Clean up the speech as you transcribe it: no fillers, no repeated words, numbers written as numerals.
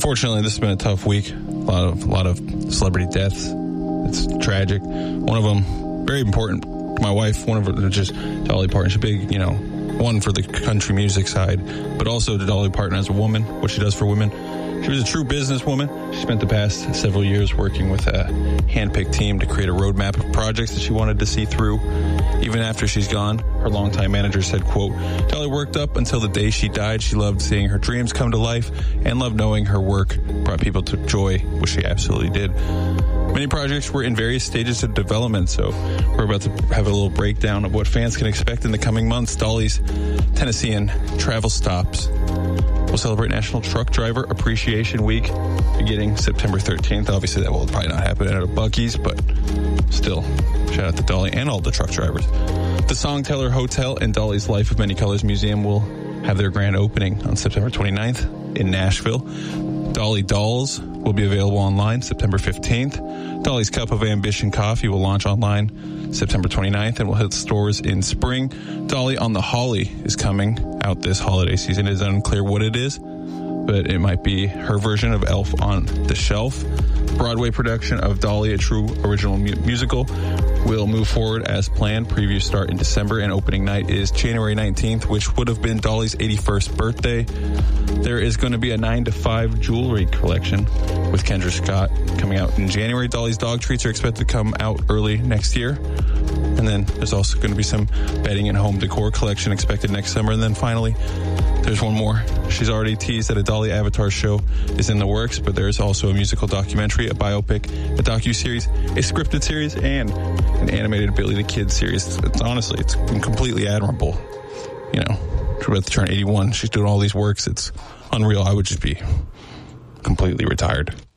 unfortunately, this has been a tough week. A lot of celebrity deaths. It's tragic. One of them, very important. My wife, one of her, just Dolly Parton. She's big, one for the country music side, but also to Dolly Parton as a woman, what she does for women. She was a true businesswoman. She spent the past several years working with a handpicked team to create a roadmap of projects that she wanted to see through. Even after she's gone, her longtime manager said, quote, Dolly worked up until the day she died. She loved seeing her dreams come to life and loved knowing her work brought people to joy, which she absolutely did. Many projects were in various stages of development, so we're about to have a little breakdown of what fans can expect in the coming months. Dolly's Tennessean travel stops. We'll celebrate National Truck Driver Appreciation Week beginning September 13th. Obviously, that will probably not happen at a Buc-ee's, but still, shout out to Dolly and all the truck drivers. The Songteller Hotel and Dolly's Life of Many Colors Museum will have their grand opening on September 29th in Nashville. Dolly Dolls will be available online September 15th. Dolly's Cup of Ambition Coffee will launch online September 29th and will hit stores in spring. Dolly on the Holly is coming out this holiday season. It is unclear what it is, but it might be her version of Elf on the Shelf. Broadway production of Dolly, a true original musical, will move forward as planned. Previews start in December, and opening night is January 19th, which would have been Dolly's 81st birthday. There is going to be a 9 to 5 jewelry collection with Kendra Scott coming out in January. Dolly's dog treats are expected to come out early next year. And then there's also going to be some bedding and home decor collection expected next summer. And then finally, there's one more. She's already teased that a Dolly Avatar show is in the works, but there's also a musical documentary, a biopic, a docuseries, a scripted series, and an animated Billy the Kid series. It's completely admirable. She's about to turn 81. She's doing all these works. It's unreal. I would just be completely retired.